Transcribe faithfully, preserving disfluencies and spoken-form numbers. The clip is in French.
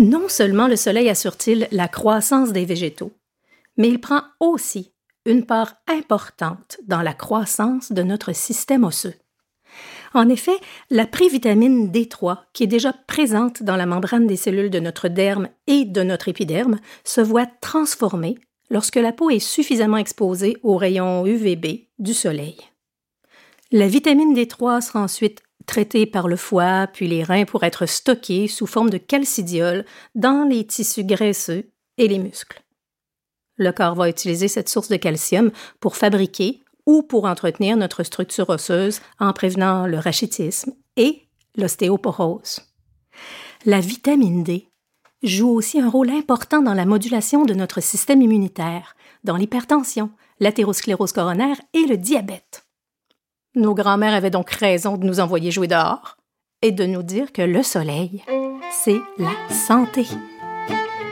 Non seulement le soleil assure-t-il la croissance des végétaux, mais il prend aussi une part importante dans la croissance de notre système osseux. En effet, la prévitamine D trois, qui est déjà présente dans la membrane des cellules de notre derme et de notre épiderme, se voit transformée lorsque la peau est suffisamment exposée aux rayons U V B du soleil. La vitamine D trois sera ensuite traitée par le foie puis les reins pour être stockée sous forme de calcidiol dans les tissus graisseux et les muscles. Le corps va utiliser cette source de calcium pour fabriquer ou pour entretenir notre structure osseuse en prévenant le rachitisme et l'ostéoporose. La vitamine D joue aussi un rôle important dans la modulation de notre système immunitaire, dans l'hypertension, l'athérosclérose coronaire et le diabète. Nos grands-mères avaient donc raison de nous envoyer jouer dehors et de nous dire que le soleil, c'est la santé.